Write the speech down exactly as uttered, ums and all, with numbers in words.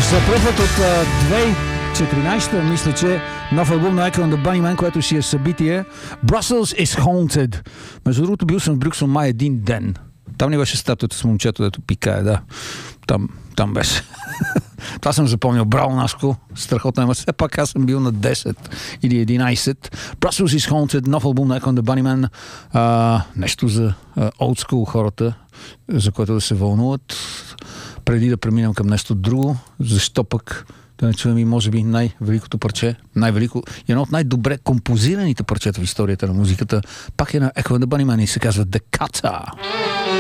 За първ път от две хиляди и четиринадесета мисля, че нов албум на Echo and the Bunnymen, което си е събитие. Brussels is Haunted. Между другото, бил съм в Брюксел май един ден. Там ни беше статуята с момчето, дето пикае, да. Там, там беше. Това съм запомнил. Браво, Наско. Страхотно е. Все пак аз съм бил на десет или единадесет. Brussels is Haunted, нов албум на Echo and the Bunnymen. А, нещо за а, old school хората, за което да се вълнуват. Преди да преминем към нещо друго, защо пък да не чуем и може би най-великото парче, най-велико, едно от най-добре композираните парчета в историята на музиката, пак е на Echo and the Bunnymen и се казва The Cutter.